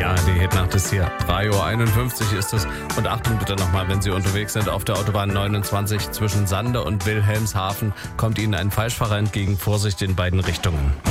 ARD-Hitnacht ist hier. 3:51 Uhr ist es. Und Achtung bitte nochmal, wenn Sie unterwegs sind auf der Autobahn 29 zwischen Sande und Wilhelmshaven, kommt Ihnen ein Falschfahrer entgegen. Vorsicht in beiden Richtungen.